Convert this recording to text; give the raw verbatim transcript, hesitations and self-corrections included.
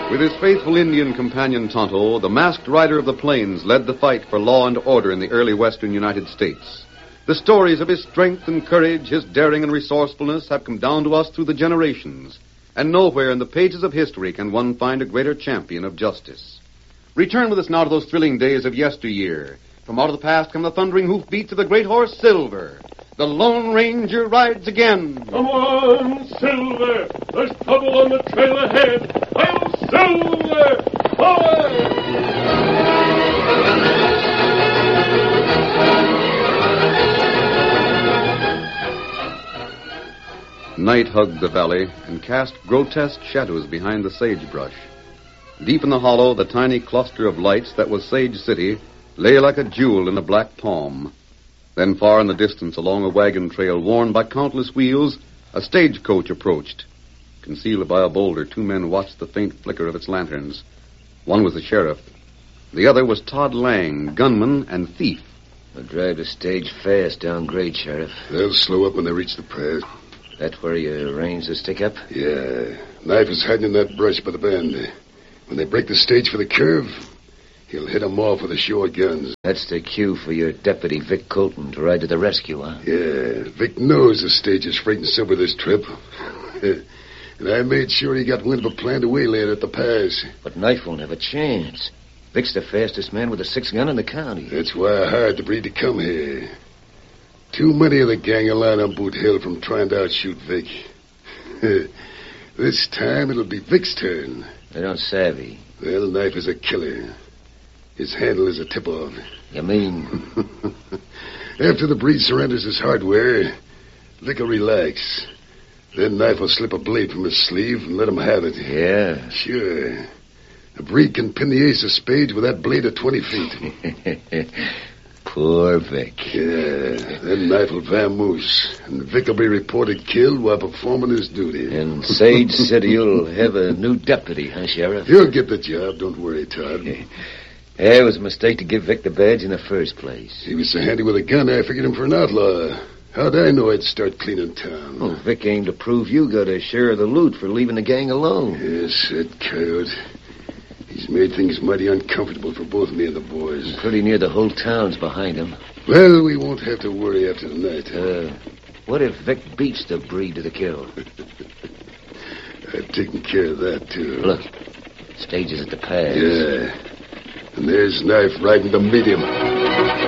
With his faithful Indian companion Tonto, the masked rider of the plains led the fight for law and order in the early western United States. The stories of his strength and courage, his daring and resourcefulness have come down to us through the generations, and nowhere in the pages of history can one find a greater champion of justice. Return with us now to those thrilling days of yesteryear. From out of the past come the thundering hoofbeats of the great horse Silver. The Lone Ranger rides again. Come on, Silver. There's trouble on the trail ahead. I'm Silver. Forward! Night hugged the valley and cast grotesque shadows behind the sagebrush. Deep in the hollow, the tiny cluster of lights that was Sage City lay like a jewel in a black palm. Then far in the distance, along a wagon trail worn by countless wheels, a stagecoach approached. Concealed by a boulder, two men watched the faint flicker of its lanterns. One was the sheriff. The other was Todd Lang, gunman and thief. They'll drive the stage fast down grade, Sheriff. They'll slow up when they reach the pass. That's where you arrange to stick up? Yeah. Knife is hiding in that brush by the bend. When they break the stage for the curve, he'll hit them off with the short guns. That's the cue for your deputy, Vic Colton, to ride to the rescue, huh? Yeah. Vic knows the stage is freighting Silver this trip. And I made sure he got wind of a plan to waylay it at the pass. But Knife won't have a chance. Vic's the fastest man with a six-gun in the county. That's why I hired the breed to come here. Too many of the gang are lying on Boot Hill from trying to outshoot Vic. This time it'll be Vic's turn. They don't savvy. Well, Knife is a killer. His handle is a tip-off. You mean? After the breed surrenders his hardware, Vic will relax. Then Knife will slip a blade from his sleeve and let him have it. Yeah? Sure. A breed can pin the ace of spades with that blade at twenty feet. Poor Vic. Yeah, then Knife will vamoose, and Vic will be reported killed while performing his duty. And Sage City will have a new deputy, huh, Sheriff? He'll get the job, don't worry, Todd. Yeah, it was a mistake to give Vic the badge in the first place. He was so handy with a gun, I figured him for an outlaw. How'd I know I'd start cleaning town? Well, Vic aimed to prove you got a share of the loot for leaving the gang alone. Yes, that coyote. He's made things mighty uncomfortable for both me and the boys. Pretty near the whole town's behind him. Well, we won't have to worry after tonight. Uh, what if Vic beats the breed to the kill? I've taken care of that, too. Look, stage is at the pass. Yeah. And there's Knife riding to meet him.